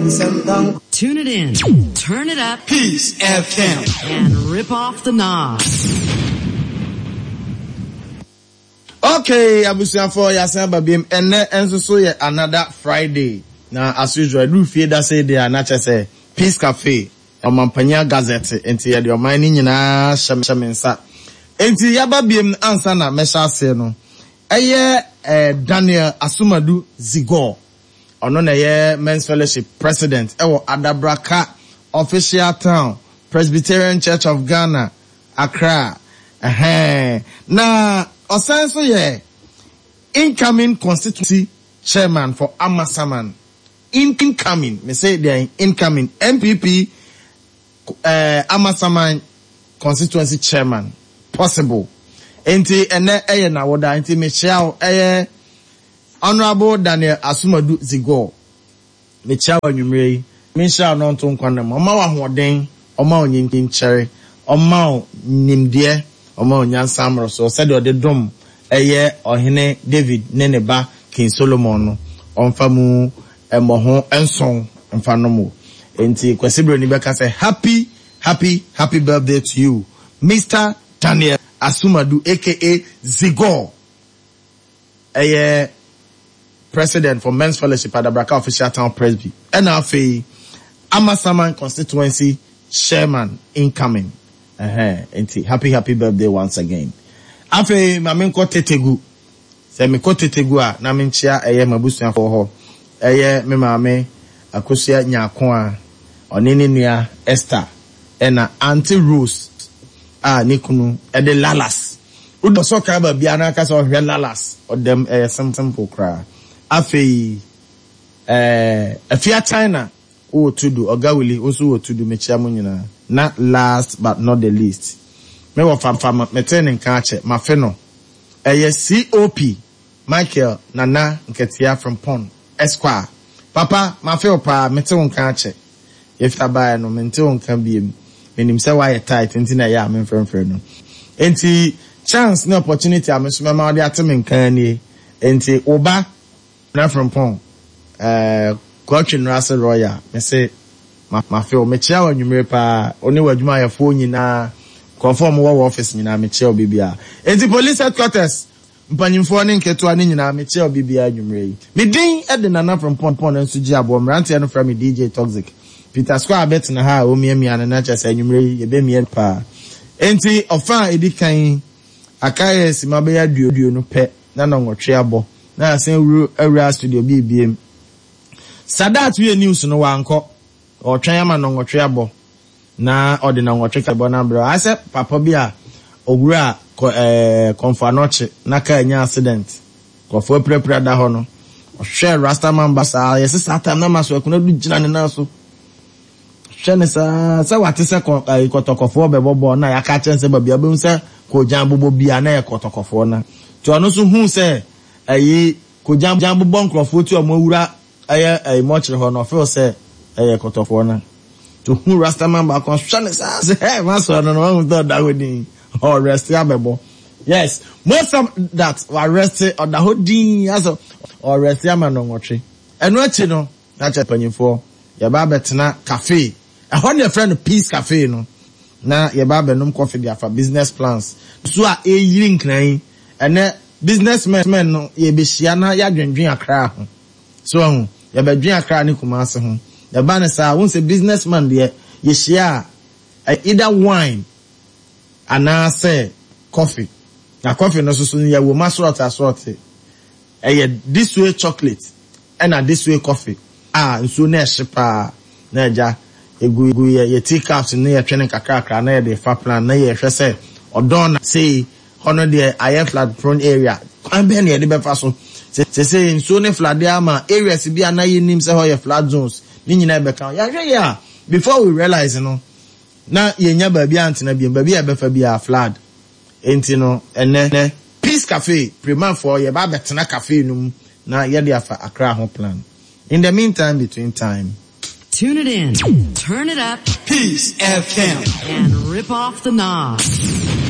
Tune it in, turn it up, Peace FM, and rip off the knob. Okay, abusuafo yasan babiem ene enso so ye another Friday. Na as usual, do fie da say dey na che Peace Cafe, Omampanya Gazette, enti ye de oman ni nyina hyemhyemnsa. Enti yababiem ansa na mesha ase no. Eye Daniel Asumadu Zigor. Ono na ye Men's Fellowship President ewo Adabraka Official Town Presbyterian Church of Ghana, Accra. Na Osanso ye incoming constituency chairman for Amasaman. Incoming, me say they incoming MPP Amasaman constituency chairman. Possible. Enti ene eye na woda enti me chiao eye Honorable Daniel Asumadu Zigor. Me chiao anwumre me chiao no nto nkwana ma ma wa hoden oma onyinkin chere oma nimde oma onyansa amro so said o de dom eye ohene David Neneba King Solomon no onfa mu emoho enson onfa no mu enti kwasibro ni beka say happy birthday to you Mr. Daniel Asumadu aka Zigor eye President for Men's Fellowship at Adabraka Official Town Presby NFA Amasaman constituency chairman incoming. Enti happy birthday once again. Afe mame nko tetegu. Se me ko tetegu a na me nchia eye mabusuafo ho. Eye me mame akosia nyako a onene nua Esther ena Auntie Rose a nikunu ede lalas. Udo so ka ba bia na ka so hwe lalas odem simple kra. Afe afia China o tudu ogawili oso o tudu mechia mu nyina. Not last but not the least. Me wo fam meten nka ache mafeno. COP Michael Nana Nketia from Pond Esquire. Papa mafeo pa meten nka ache. If abaya no menten nka biem. Menim se why tight enti na ya memfremfre no. Enti chance no opportunity amesuma ma de ateme nka ni. Enti oba na from Pond. Coaching Russell Royal. Me say ma feel me chia wanwumre pa oni wadwuma ya fo nyina conform wo office nyina me chia obibia enti police headquarters mpanyimfo ne nketo ne nyina me chia obibia nwumre me din ede nana from pon enso gi abo mrante no from DJ Toxic Peter Square bet na ha o miamia na cha sa nwumre ye be mie pa enti ofa edikan akaye simabe ya duoduo no pe na no nwotwe abo na asen wuru awura studio bibiem Sadat we news no wanko o twanyama no nwotwe abo na odi na nwotwe kabo na bro ase papa bia ogura konfanoche na ka nya accident kofo prepare da ho no hwe rastaman basa yes satan na maso akuna du gina ne na so hwe ne sa watese kotokofo bebobo na yaka chense babia be nse ko jan bobo bia na kotokofo na to no so hu se ayi ko jan bobo nkrofo ti o mo wura aye mochre ho no feel se kotofo na to hu rastaman ba kon hwe ne sa se maso no no hu da hodin or rest abebo. Yes, most of that were rested on the whole din as or rest man no nwotwe. Eno achi no na chepanyimfo ye ba betena cafe. A hon your friend Peace Cafe no. Na ye ba benum coffee dia for business plans. So a yiri nkran ene businessmen no ye be hia na ya dwendwen akra ho. So hu ye be dwen akra ne kumase ho. Ye ba ne sa won say businessman de ye hia either wine and say coffee. Na coffee no so ya wo masort asort. This way chocolate and this way coffee. Nso na ehyepa na eja egu ye take out na ye twene kakra na ye de fa plan na ye hwe say odon say hono de aye flood prone area. Kwan be na ye de be fa so. Say nso ne flood ama areas bi na ye nim say ho ye flood zones. Ni nyina be kan. Ya hwe ya before we realize no na yenya baabi antina biem baabi e befa bia flood enti no ene Peace Cafe premand for ye ba betena cafe num na ye de afa Accra ho plan. In the meantime, between time, tune it in, turn it up, Peace FM, and rip off the knob.